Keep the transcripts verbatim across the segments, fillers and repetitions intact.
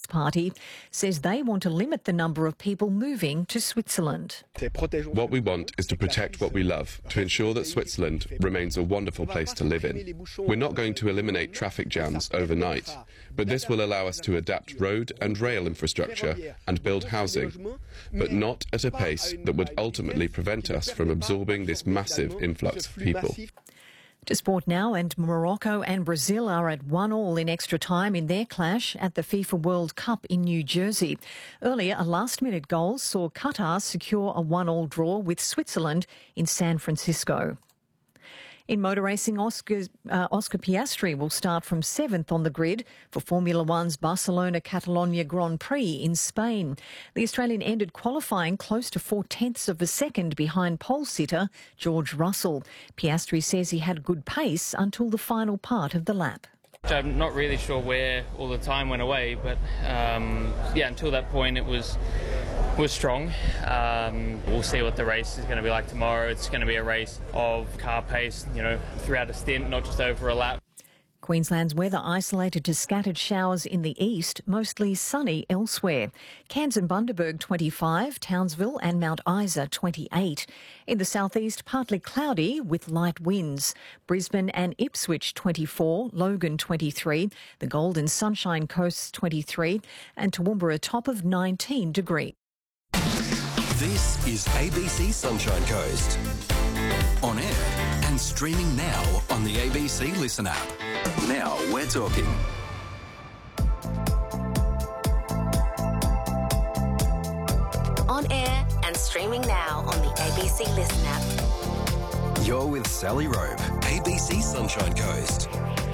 Party says they want to limit the number of people moving to Switzerland. What we want is to protect what we love, to ensure that Switzerland remains a wonderful place to live in. We're not going to eliminate traffic jams overnight, but this will allow us to adapt road and rail infrastructure and build housing, but not at a pace that would ultimately prevent us from absorbing this massive influx of people. To sport now, and Morocco and Brazil are at one all in extra time in their clash at the FIFA World Cup in New Jersey. Earlier, a last-minute goal saw Qatar secure a one all draw with Switzerland in San Francisco. In motor racing, Oscar, uh, Oscar Piastri will start from seventh on the grid for Formula One's Barcelona-Catalunya Grand Prix in Spain. The Australian ended qualifying close to four-tenths of a second behind pole-sitter George Russell. Piastri says he had good pace until the final part of the lap. I'm not really sure where all the time went away, but um, yeah, until that point it was was strong. Um, we'll see what the race is going to be like tomorrow. It's going to be a race of car pace, you know, throughout a stint, not just over a lap. Queensland's weather isolated to scattered showers in the east, mostly sunny elsewhere. Cairns and Bundaberg twenty-five, Townsville and Mount Isa twenty-eight. In the southeast, partly cloudy with light winds. Brisbane and Ipswich twenty-four, Logan twenty-three, the Gold and Sunshine Coasts twenty-three, and Toowoomba a top of nineteen degrees. This is A B C Sunshine Coast. On air and streaming now on the A B C Listen app. Now we're talking. On air and streaming now on the A B C Listen app. You're with Sally Rope, A B C Sunshine Coast.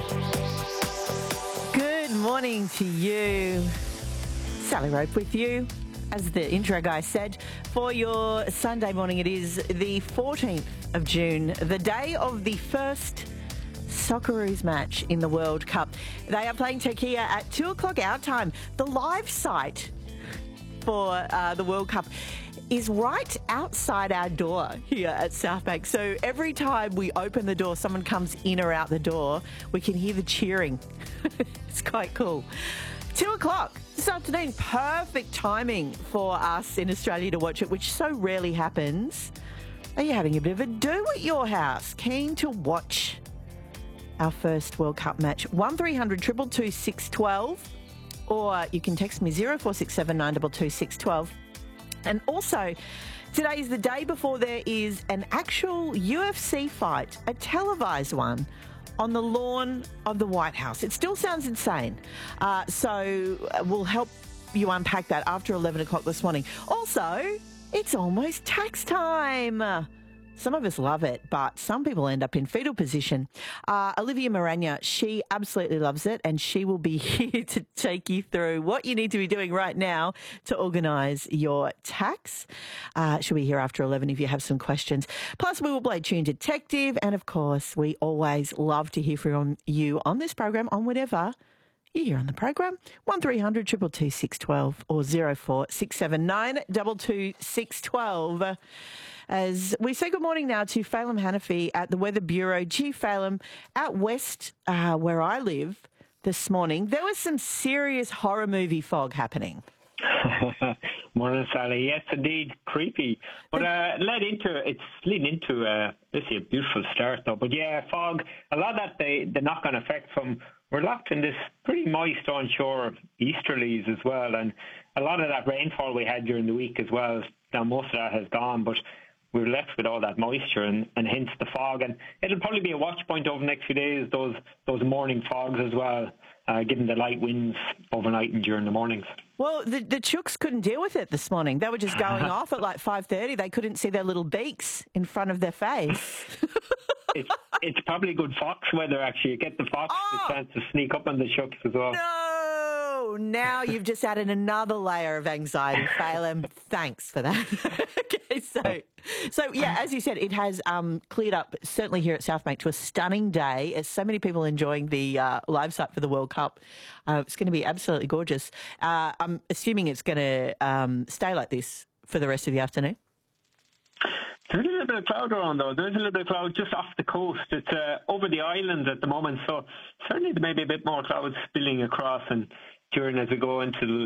Good morning to you. Sally Rope with you. As the intro guy said, for your Sunday morning, it is the fourteenth of June, the day of the first Socceroos match in the World Cup. They are playing Turkey at two o'clock our time. The live site for uh, the World Cup is right outside our door here at Southbank. So every time we open the door, someone comes in or out the door, we can hear the cheering. It's quite cool. Two o'clock this afternoon, perfect timing for us in Australia to watch it, which so rarely happens. Are you having a bit of a do at your house? Keen to watch our first World Cup match? one three hundred two two two six one two, or you can text me zero four six seven nine two two six one two. And also, today is the day before there is an actual U F C fight, a televised one, on the lawn of the White House. It still sounds insane. Uh, so we'll help you unpack that after eleven o'clock this morning. Also, it's almost tax time. Some of us love it, but some people end up in fetal position. Uh, Olivia Moranya, she absolutely loves it, and she will be here to take you through what you need to be doing right now to organise your tax. Uh, she'll be here after eleven if you have some questions. Plus, we will play Tune Detective, and of course, we always love to hear from you on this program on whatever you hear on the program. one three hundred two two two six one two or zero four six seven nine two two six one two. As we say good morning now to Phelim Hanafi at the Weather Bureau. Gee, Phelim, out west uh, where I live this morning, there was some serious horror movie fog happening. Morning, Sally. Yes, indeed, creepy. But uh, led into it's leading into uh, basically a beautiful start, though. But yeah, fog. A lot of that the the knock-on effect from we're locked in this pretty moist onshore easterlies as well, and a lot of that rainfall we had during the week as well. Now most of that has gone, but we were left with all that moisture and, and hence the fog. And it'll probably be a watch point over the next few days, those those morning fogs as well, uh, given the light winds overnight and during the mornings. Well, the, the chooks couldn't deal with it this morning. They were just going off at like five thirty. They couldn't see their little beaks in front of their face. it's, it's probably good fox weather, actually. You get the fox oh! the chance to sneak up on the chooks as well. No! Now you've just added another layer of anxiety, Phelim. Thanks for that. Okay, so, so yeah, as you said, it has um, cleared up, certainly here at Southbank, to a stunning day. As so many people enjoying the uh, live site for the World Cup. Uh, it's going to be absolutely gorgeous. Uh, I'm assuming it's going to um, stay like this for the rest of the afternoon. There's a little bit of cloud around, though. There's a little bit of cloud just off the coast. It's uh, over the islands at the moment, so certainly there may be a bit more cloud spilling across and during as we go into the